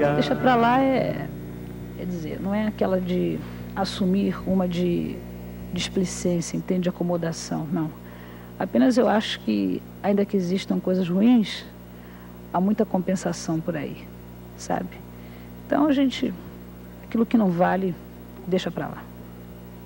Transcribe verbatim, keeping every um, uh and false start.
Obrigado. Deixa pra lá é, quer dizer, não é aquela de assumir uma de displicência, entende? De acomodação, não. Apenas eu acho que, ainda que existam coisas ruins, há muita compensação por aí, sabe? Então a gente, aquilo que não vale, deixa pra lá.